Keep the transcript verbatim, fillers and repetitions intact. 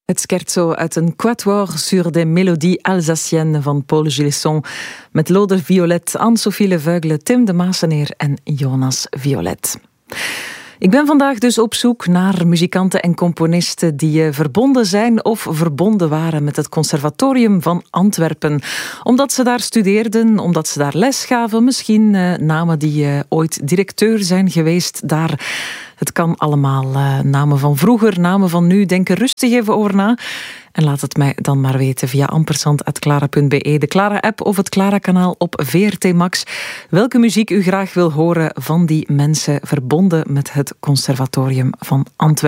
Het scherzo uit een quatuor sur des mélodies alsaciennes van Paul Gilson met Lode Violet, Anne-Sophie Leveugle, Tim de Maaseneer en Jonas Violet. Ik ben vandaag dus op zoek naar muzikanten en componisten die verbonden zijn of verbonden waren met het Conservatorium van Antwerpen. Omdat ze daar studeerden, omdat ze daar les gaven, misschien uh, namen die uh, ooit directeur zijn geweest daar. Het kan allemaal. Uh, namen van vroeger, namen van nu. Denk er rustig even over na. En laat het mij dan maar weten via ampersand at clara punt be, de Clara-app of het Clara-kanaal op V R T Max. Welke muziek u graag wil horen van die mensen verbonden met het Conservatorium van Antwerpen.